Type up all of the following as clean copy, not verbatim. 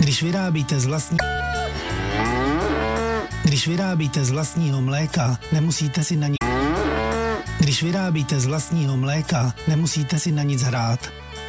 Když vyrábíte z vlastního mléka, nemusíte si na nic hrát.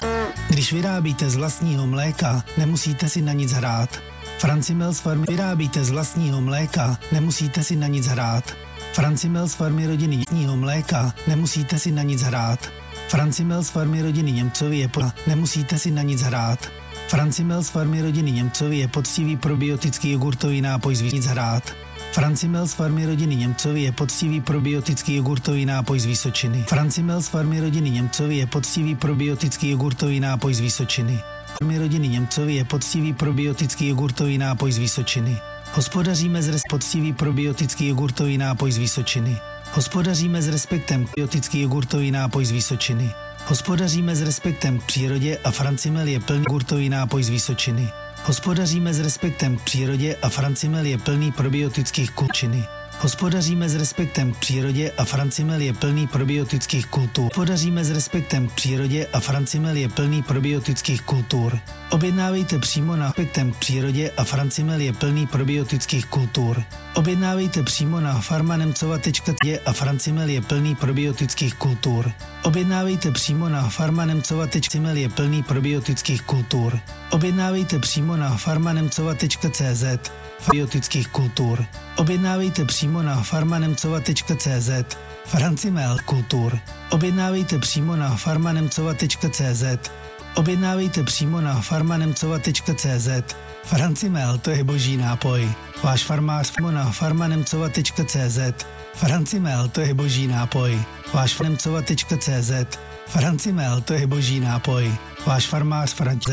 Francimel z farmy vyrábíte z vlastního mléka, nemusíte si na nic hrát. Francimel z farmy rodiny mléka, nemusíte si na nic hrát. Francimel z farmy rodiny Němcovi je nemusíte si na nic hrát. Francimel z farmy rodiny Němcovi je poctivý probiotický jogurtový nápoj z Francimel z farmy rodiny Němcovi je poctivý probiotický jogurtový nápoj z Vysočiny. Francimel z farmy rodiny Němcovi je poctivý probiotický jogurtový nápoj z Vysočiny. Farmy rodiny Němcovi je poctivý probiotický jogurtový nápoj z Vysočiny. Hospodaříme s poctivý probiotický jogurtový nápoj z Vysočiny. Hospodaříme s respektem probiotický jogurtový nápoj z Vysočiny. Hospodaříme s respektem k přírodě a Francimel je plný jogurtový nápoj z Vysočiny. Hospodaříme s respektem k přírodě a Francimel je plný probiotických kulčiny. Hospodaříme s respektem k přírodě a Francimel je plný probiotických kultur. Hospodaříme s respektem k přírodě a Francimel je plný probiotických kultur. Objednávejte přímo na respektem k přírodě a Francimel je plný probiotických kultur. Objednávejte přímo na farmanemcova.cz a Francimel je plný probiotických kultur. Objednávejte přímo na farmanemcova.cz je plný probiotických kultur. Objednávejte přímo na farmanemcova.cz probiotických kultur. Objednávejte přímo na farmanemcova.cz Francimel kultur. Objednávejte přímo na farmanemcova.cz. Objednávejte přímo na farmanemcova.cz. Francimel, to je boží nápoj. Váš farmář na farmanemcova.cz. Francimel, to je boží nápoj. Váš farmanemcova.cz. Francimel, to je boží nápoj. Váš farmář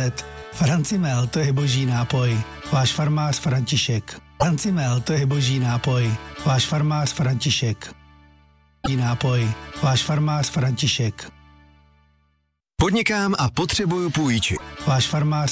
Francimel, to je boží nápoj. Váš farmář František. Francimel, to je boží nápoj. Váš farmář František. Boží nápoj. Váš farmář František. Podnikám a potřebuju půjčit. Váš farmář